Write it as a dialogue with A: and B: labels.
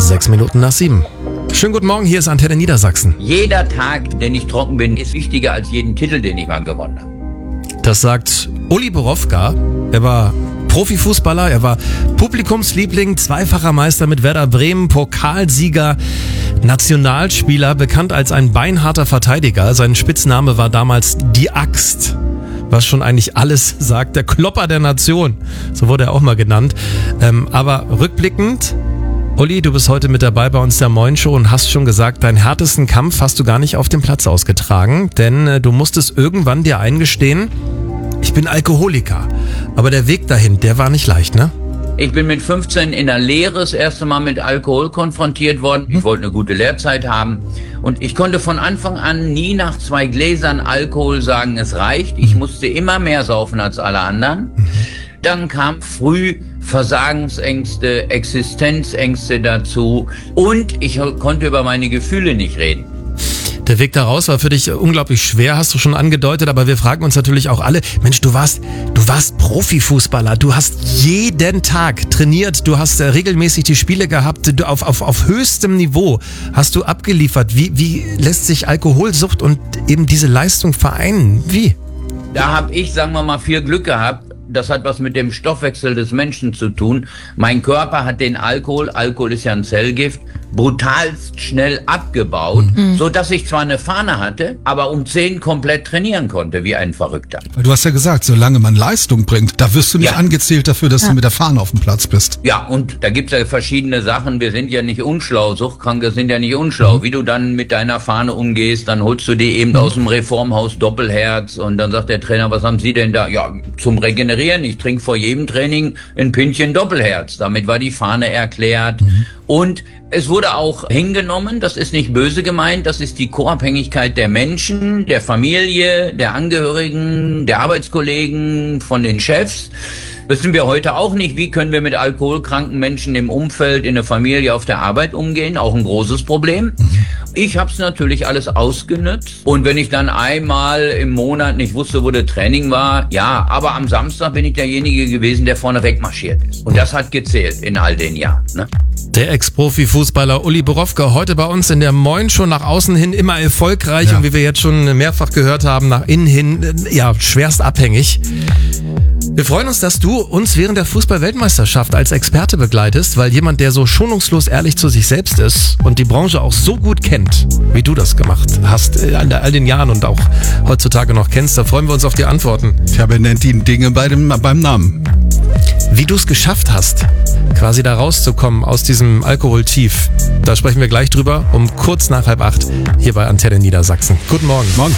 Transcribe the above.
A: 6:06. Schönen guten Morgen, hier ist Antenne Niedersachsen.
B: Jeder Tag, den ich trocken bin, ist wichtiger als jeden Titel, den ich mal gewonnen habe.
A: Das sagt Uli Borowka. Er war Profifußballer, er war Publikumsliebling, zweifacher Meister mit Werder Bremen, Pokalsieger, Nationalspieler, bekannt als ein beinharter Verteidiger. Sein Spitzname war damals die Axt, was schon eigentlich alles sagt. Der Klopper der Nation, so wurde er auch mal genannt. Aber rückblickend, Uli, du bist heute mit dabei bei uns der Moin Show und hast schon gesagt, deinen härtesten Kampf hast du gar nicht auf dem Platz ausgetragen, denn du musstest irgendwann dir eingestehen, ich bin Alkoholiker. Aber der Weg dahin, der war nicht leicht, ne?
B: Ich bin mit 15 in der Lehre das erste Mal mit Alkohol konfrontiert worden. Ich wollte eine gute Lehrzeit haben. Und ich konnte von Anfang an nie nach 2 Gläsern Alkohol sagen, es reicht. Ich musste immer mehr saufen als alle anderen. Dann kam früh Versagensängste, Existenzängste dazu. Und ich konnte über meine Gefühle nicht reden.
A: Der Weg da raus war für dich unglaublich schwer, hast du schon angedeutet, aber wir fragen uns natürlich auch alle, Mensch, du warst Profifußballer, du hast jeden Tag trainiert, du hast regelmäßig die Spiele gehabt, du auf höchstem Niveau hast du abgeliefert. Wie lässt sich Alkoholsucht und eben diese Leistung vereinen? Wie?
B: Da habe ich, sagen wir mal, viel Glück gehabt. Das hat was mit dem Stoffwechsel des Menschen zu tun. Mein Körper hat den Alkohol ist ja ein Zellgift, brutalst schnell abgebaut, so dass ich zwar eine Fahne hatte, aber um 10 komplett trainieren konnte, wie ein Verrückter.
C: Du hast ja gesagt, solange man Leistung bringt, da wirst du nicht angezählt dafür, dass du mit der Fahne auf dem Platz bist.
B: Ja, und da gibt's ja verschiedene Sachen. Wir sind ja nicht unschlau, Suchtkranke sind ja nicht unschlau. Wie du dann mit deiner Fahne umgehst, dann holst du die eben aus dem Reformhaus Doppelherz und dann sagt der Trainer, was haben Sie denn da? Ja, zum Regenerieren. Ich trinke vor jedem Training ein Pintchen Doppelherz. Damit war die Fahne erklärt. Und es wurde auch hingenommen, das ist nicht böse gemeint, das ist die Co-Abhängigkeit der Menschen, der Familie, der Angehörigen, der Arbeitskollegen, von den Chefs. Wissen wir heute auch nicht, wie können wir mit alkoholkranken Menschen im Umfeld, in der Familie, auf der Arbeit umgehen, auch ein großes Problem. Ich habe es natürlich alles ausgenutzt und wenn ich dann einmal im Monat nicht wusste, wo der Training war, ja, aber am Samstag bin ich derjenige gewesen, der vorne wegmarschiert ist. Und das hat gezählt in all den Jahren, ne?
A: Der Ex-Profi-Fußballer Uli Borowka, heute bei uns in der Moin Show, nach außen hin immer erfolgreich und wie wir jetzt schon mehrfach gehört haben, nach innen hin, ja, schwerst abhängig. Wir freuen uns, dass du uns während der Fußball-Weltmeisterschaft als Experte begleitest, weil jemand, der so schonungslos ehrlich zu sich selbst ist und die Branche auch so gut kennt, wie du das gemacht hast, in all den Jahren und auch heutzutage noch kennst, da freuen wir uns auf die Antworten.
C: Ja, er nennt ihn Dinge beim Namen.
A: Wie du es geschafft hast, quasi da rauszukommen aus diesem Alkoholtief, da sprechen wir gleich drüber, um kurz nach 7:30 hier bei Antenne Niedersachsen. Guten Morgen.
C: Morgen.